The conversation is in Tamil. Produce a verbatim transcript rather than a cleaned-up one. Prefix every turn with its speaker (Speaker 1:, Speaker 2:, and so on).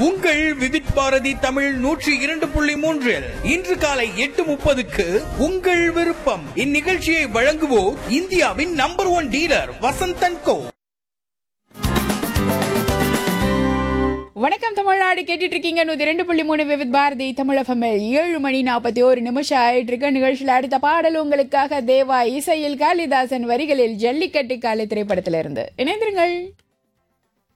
Speaker 1: உங்கள் விவித் பாரதி தமிழ் நூற்றி இரண்டு புள்ளி மூன்றில் இன்று காலை எட்டு முப்பதுக்கு உங்கள் விருப்பம். இந்நிகழ்ச்சியை வழங்குவோர் இந்தியாவின் நம்பர் ஒன் டீலர் வசந்தன் கோ.
Speaker 2: வணக்கம் தமிழ்நாடு, கேட்டுட்டு இருக்கீங்க நூத்தி ரெண்டு புள்ளி மூணு விவித் பாரதி தமிழ் எஃப்எம். ஏழு மணி நாற்பத்தி ஒரு நிமிஷம் ஆயிட்டு இருக்க நிகழ்ச்சியில் அடுத்த பாடல் உங்களுக்காக தேவா இசையில் காளிதாசன் வரிகளில் ஜல்லிக்கட்டு காலை திரைப்படத்திலிருந்து இணைந்திருங்கள்.